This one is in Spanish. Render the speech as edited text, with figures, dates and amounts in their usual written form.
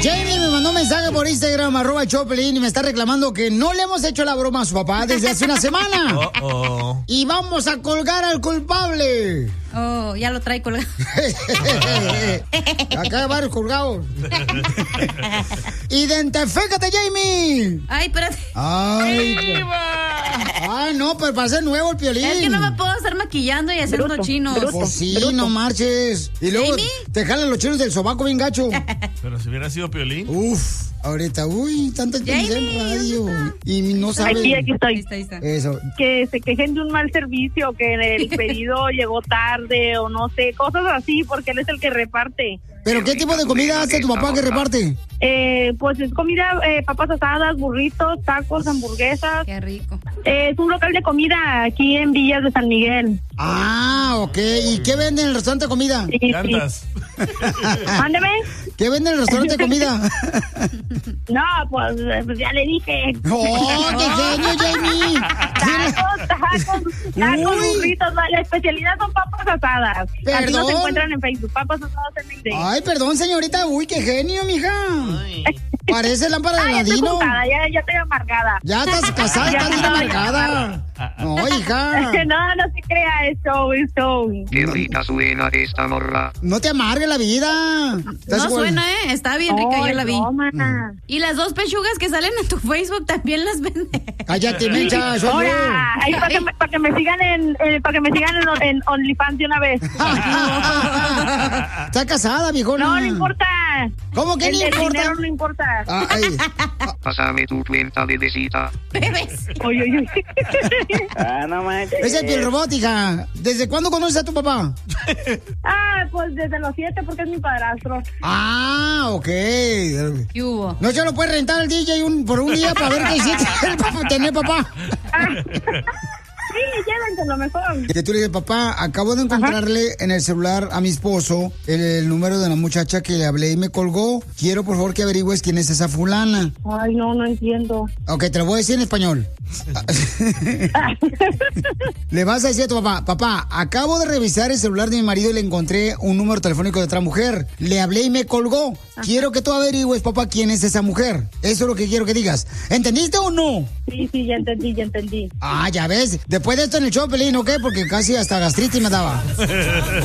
Jamie me mandó un mensaje por Instagram, @Choplin, y me está reclamando que no le hemos hecho la broma a su papá desde hace una semana. Y vamos a colgar al culpable. Oh, ya lo trae colgado. Acá hay varios colgados. ¡Identifícate, Jamie! Ay, espérate. Ay, no, pero para ser nuevo el Piolín. Es que no me puedo estar maquillando y haciendo chinos. Pues sí, no marches. Y luego ¿Jamie? te jalan los chinos del sobaco bien gacho. Pero si hubiera sido Piolín. Uf, ahorita, tanta experiencia en radio. Y no saben. Aquí estoy. Ahí está. Eso. Que se quejen de un mal servicio, que el pedido llegó tarde o no sé, cosas así, porque él es el que reparte. ¿Pero qué tipo de comida hace tu papá que reparte? Pues es comida, papas asadas, burritos, tacos, hamburguesas. Qué rico. Es un local de comida aquí en Villas de San Miguel. Ah, ok. ¿Y qué venden en el restaurante de comida? Sí. Llantas. Mándeme. ¿Qué venden en el restaurante de comida? No, pues ya le dije. ¡Oh, qué genio, Jamie! Tacos, burritos. La especialidad son papas asadas. Así ¿Perdón? nos encuentran en Facebook, papas asadas en Mayday. Ay, perdón, señorita. Uy, qué genio, mija. Parece lámpara de Ya estoy ladino. juntada, ya estoy amargada. Ya estás casada, Ya estás bien estoy amargada. No, hija. No se crea, es show. Qué rica suena esta morra. No te amargue la vida. Estás No igual. suena, Está bien rica, yo la vi. No, mana. Y las 2 pechugas que salen en tu Facebook también las vende. Cállate, mencha, soy yo. Ahora, ahí para que me sigan en OnlyFans de una vez. Está casada, viejona. No importa. ¿Cómo que no el importa? dinero no importa. Ay, Pásame tu cuenta de visita. Bebes. Oye. No manches. es el piel robot, hija. ¿Desde cuándo conoces a tu papá? Pues desde los 7 porque es mi padrastro. Ah, ok. ¿Qué hubo? No se lo puede rentar al DJ por un día para ver qué hiciste para tener papá. Sí, llévenselo mejor. Que tú le dices, papá, acabo de encontrarle en el celular a mi esposo el número de la muchacha que le hablé y me colgó. Quiero, por favor, que averigües quién es esa fulana. Ay, no entiendo. Ok, te lo voy a decir en español. Le vas a decir a tu papá, papá, acabo de revisar el celular de mi marido y le encontré un número telefónico de otra mujer. Le hablé y me colgó. Quiero que tú averigües, papá, quién es esa mujer. Eso es lo que quiero que digas. ¿Entendiste o no? Sí, ya entendí. Ah, ya ves. Después de esto en el show, Pelín, ¿ok? Porque casi hasta gastritis me daba.